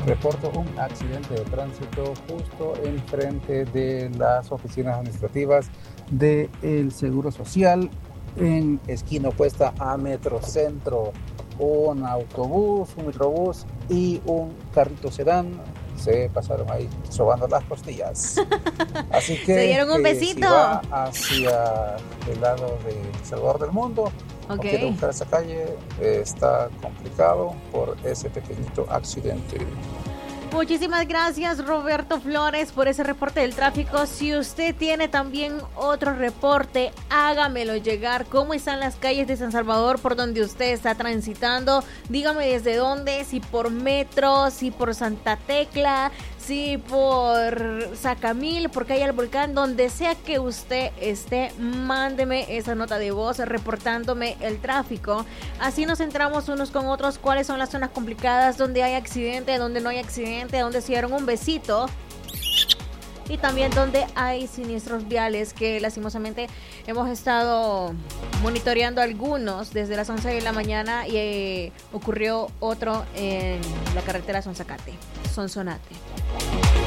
Reporto un accidente de tránsito justo enfrente de las oficinas administrativas del Seguro Social en esquina opuesta a Metrocentro. Un autobús, un microbús y un carrito sedán se pasaron ahí sobando las costillas. Así que se dieron un besito. Si va hacia el lado de Salvador del Mundo, o quiere buscar esa calle, está complicado por ese pequeñito accidente. Muchísimas gracias, Roberto Flores, por ese reporte del tráfico. Si usted tiene también otro reporte, hágamelo llegar. ¿Cómo están las calles de San Salvador por donde usted está transitando? Dígame desde dónde, si por Metro, si por Santa Tecla, si por Sacamil, por Calle al Volcán, donde sea que usted esté, mándeme esa nota de voz reportándome el tráfico. Así nos centramos unos con otros, cuáles son las zonas complicadas, donde hay accidente, donde no hay accidente, donde se dieron un besito. Y también donde hay siniestros viales, que lastimosamente hemos estado monitoreando algunos desde las 11 de la mañana y ocurrió otro en la carretera Sonsonate.